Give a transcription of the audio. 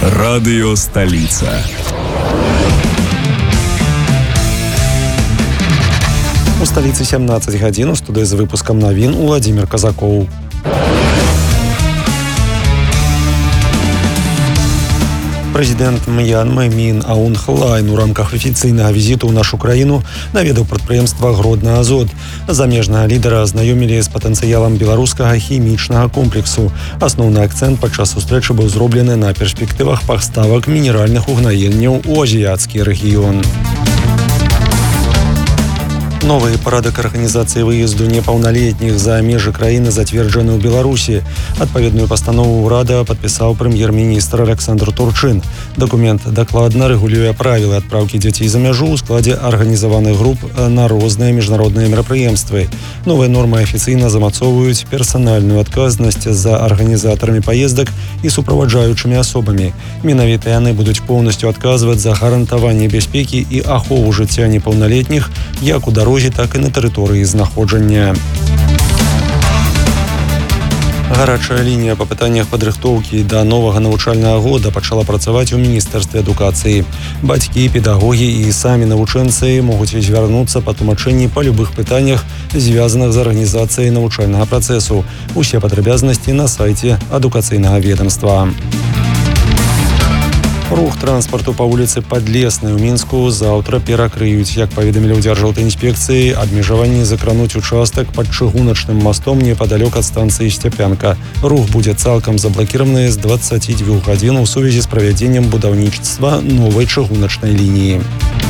Радыё Сталіца. У сталіцы 17 гадзін, у студыі з выпускам навін Уладзімір Казакоў. Прэзідэнт Мьянмы Мін Аун Хлайн у рамках афіцыйнага візіту ў нашу краіну наведаў прадпрыемства «Гродны Азот». Замежнага лідара азнаёмілі з патэнцыялам беларускага хімічнага комплексу. Асноўны акцэнт падчас сустрэчы быў зроблены на перспектывах паставак мінеральных угнаенняў у азіяцкі рэгіён. Новый парадак арганізацыі выезду непаўналетніх за межы краіны зацверджаны ў Беларусі. Адпаведную пастанову ўрада падпісаў прэм'ер-міністр Александр Турчын. Дакумент дакладна рэгулюе правілы адпраўкі дзяцей за мяжу ў складзе арганізаваных груп на розныя міжнародныя мерапрыемствы. Новыя нормы афіцыйна замацоўваюць персанальную адказнасць за арганізатарамі паездак і суправаджаючымі асобамі. Менавіта яны будуць поўнасцю адказваць за гарантаванне бяспекі і ахову жыцця непаўналетніх як у дарозе, так і на тэрыторыі знаходжання. Гарачая лінія па пытаннях падрыхтоўкі да новага навучальнага года пачала працаваць у міністэрстве адукацыі. Бацькі, педагогі і самі навучэнцы могуць звярнуцца па тлумачэнні па любых пытаннях, звязаных з арганізацыяй навучальнага працэсу. Усе падрабязнасці на сайце адукацыйнага ведамства. Рух транспарту па вуліцы Падлеснай у Мінску заўтра перакрыюць. Як паведамілі ў Дзяржаўтаінспекцыі, абмежаванні закрануць участак пад чыгуначным мастом непадалёк ад станцыі Сцяпянка. Рух будзе цалкам заблакіраваны з 22 гадзін у сувязі з правядзеннем будаўніцтва новай чыгуначнай лініі.